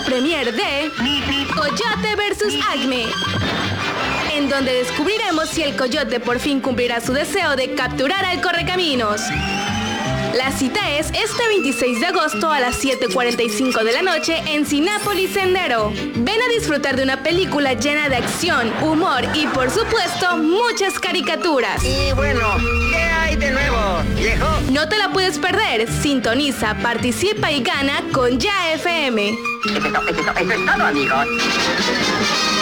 premier de Coyote vs Acme, en donde descubriremos si el coyote por fin cumplirá su deseo de capturar al correcaminos. La cita es este 26 de agosto a las 7:45 de la noche en Cinépolis Sendero. Ven a disfrutar de una película llena de acción, humor y, por supuesto, muchas caricaturas. Y bueno, ¿qué hay de nuevo, viejo? No te la puedes perder. Sintoniza, participa y gana con Ya FM. Eso es todo, amigos.